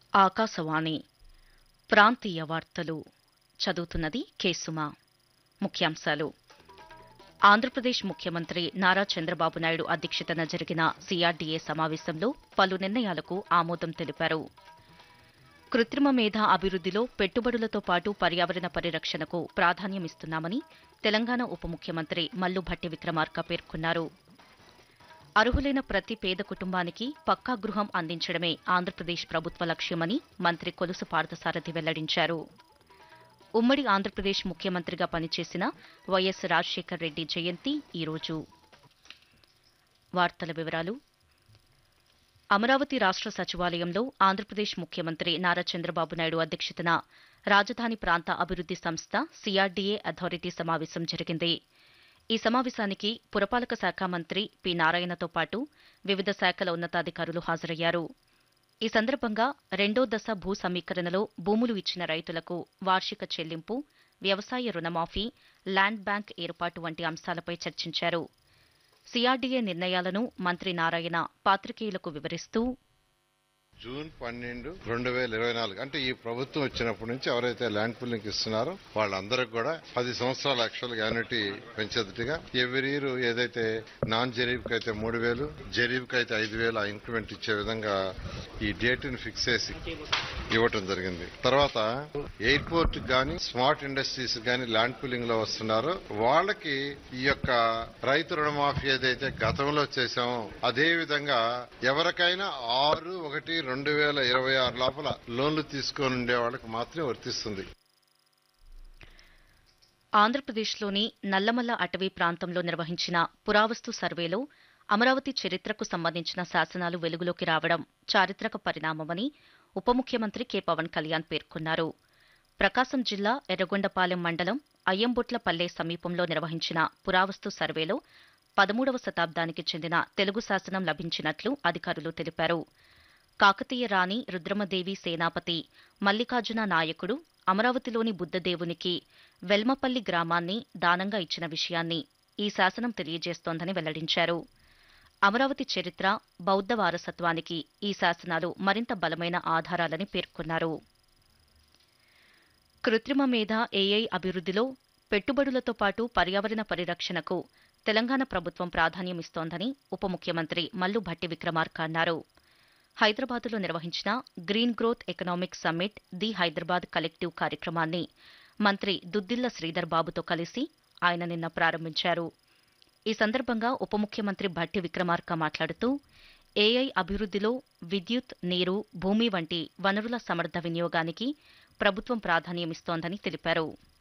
ఆకాశవాణి ప్రాంతీయ వార్తలు చదువుతున్నది కేసుమా. ముఖ్యాంశాలు. ఆంధ్రప్రదేశ్ ముఖ్యమంత్రి నారా చంద్రబాబు నాయుడు అధ్యక్షతన జరిగిన సీఆర్డీఏ సమావేశంలో పలు నిర్ణయాలకు ఆమోదం తెలిపారు. కృత్రిమ మేధ అభివృద్దిలో పెట్టుబడులతో పాటు పర్యావరణ పరిరక్షణకు ప్రాధాన్యమిస్తున్నామని తెలంగాణ ఉప ముఖ్యమంత్రి మల్లుభట్టి విక్రమార్క పేర్కొన్నారు. అర్హులైన ప్రతి పేద కుటుంబానికి పక్కా గృహం అందించడమే ఆంధ్రప్రదేశ్ ప్రభుత్వ లక్ష్యమని మంత్రి కొలుసు పార్థసారథి వెల్లడించారు. ఉమ్మడి ఆంధ్రప్రదేశ్ ముఖ్యమంత్రిగా పనిచేసిన వైఎస్ రాజశేఖర్ రెడ్డి జయంతి ఈరోజు. వార్తల వివరాలు. అమరావతి రాష్ట సచివాలయంలో ఆంధ్రప్రదేశ్ ముఖ్యమంత్రి నారా చంద్రబాబు నాయుడు అధ్యక్షతన రాజధాని ప్రాంత అభివృద్ది సంస్థ సీఆర్డీఏ అథారిటీ సమావేశం జరిగింది. ఈ సమావేశానికి పురపాలక శాఖ మంత్రి పి నారాయణతో పాటు వివిధ శాఖల ఉన్నతాధికారులు హాజరయ్యారు. ఈ సందర్భంగా రెండో దశ భూ సమీకరణలో భూములు ఇచ్చిన రైతులకు వార్షిక చెల్లింపు, వ్యవసాయ రుణమాఫీ, ల్యాండ్ బ్యాంక్ ఏర్పాటు వంటి అంశాలపై చర్చించారు. సీఆర్డీఏ నిర్ణయాలను మంత్రి నారాయణ పాత్రికేయులకు వివరిస్తూ, జూన్ 12, 2024 అంటే ఈ ప్రభుత్వం వచ్చినప్పటి నుంచి ఎవరైతే ల్యాండ్ పూలింగ్ ఇస్తున్నారో వాళ్ళందరికీ కూడా 10 సంవత్సరాల యాక్చువల్ గ్యారంటీ పెంచేదిగా ఎవ్రీ ఇయర్ ఏదైతే నాన్ జరీబ్కి అయితే 3,000, జరీబ్కి అయితే 5,000 ఆ ఇంక్రిమెంట్ ఇచ్చే విధంగా ఈ డేట్ ని ఫిక్స్ చేసి ఇవ్వటం జరిగింది. తర్వాత ఎయిర్పోర్ట్ గానీ స్మార్ట్ ఇండస్ట్రీస్ గానీ ల్యాండ్ పూలింగ్ లో వస్తున్నారో వాళ్ళకి ఈ యొక్క రైతు రుణమాఫీ ఏదైతే గతంలో చేశామో అదే విధంగా ఎవరికైనా 6/1/2026 లోపల లోన్లు తీసుకొని ఉండే వాళ్ళకి మాత్రమే వర్తిస్తుంది. ఆంధ్రప్రదేశ్లోని నల్లమల్ల అటవీ ప్రాంతంలో నిర్వహించిన పురావస్తు సర్వేలో అమరావతి చరిత్రకు సంబంధించిన శాసనాలు వెలుగులోకి రావడం చారిత్రక పరిణామమని ఉప ముఖ్యమంత్రి కె పవన్ కళ్యాణ్ పేర్కొన్నారు. ప్రకాశం జిల్లా ఎర్రగొండపాలెం మండలం అయ్యంబొట్లపల్లె సమీపంలో నిర్వహించిన పురావస్తు సర్వేలో 13వ శతాబ్దానికి చెందిన తెలుగు శాసనం లభించినట్లు అధికారులు తెలిపారు. కాకతీయ రాణి రుద్రమదేవి సేనాపతి మల్లికార్జున నాయకుడు అమరావతిలోని బుద్ధదేవునికి వెల్మపల్లి గ్రామాన్ని దానంగా ఇచ్చిన విషయాన్ని ఈ శాసనం తెలియజేస్తోందని వెల్లడించారు. అమరావతి చరిత్ర, బౌద్ధ వారసత్వానికి ఈ శాసనాలు మరింత బలమైన ఆధారాలని పేర్కొన్నారు. కృత్రిమ మేధ ఏఐ అభివృద్దిలో పెట్టుబడులతో పాటు పర్యావరణ పరిరక్షణకు తెలంగాణ ప్రభుత్వం ప్రాధాన్యమిస్తోందని ఉప ముఖ్యమంత్రి మల్లుభట్టి విక్రమార్క అన్నారు. హైదరాబాద్లో నిర్వహించిన green growth economic summit the Hyderabad collective కార్యక్రమాన్ని మంత్రి దుద్దిళ్ల శ్రీధర్ బాబుతో కలిసి ఆయన నిన్న ప్రారంభించారు. ఈ సందర్భంగా ఉప ముఖ్యమంత్రి భట్టి విక్రమార్క మాట్లాడుతూ, ఏఐ అభివృద్దిలో విద్యుత్, నీరు, భూమి వంటి వనరుల సమర్థ వినియోగానికి ప్రభుత్వం ప్రాధాన్యమిస్తోందని తెలిపారు.